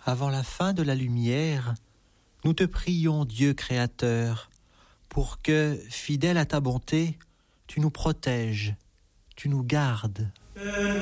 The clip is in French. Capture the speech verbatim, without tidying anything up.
Avant la fin de la lumière, nous te prions, Dieu créateur, pour que, fidèle à ta bonté, tu nous protèges, tu nous gardes.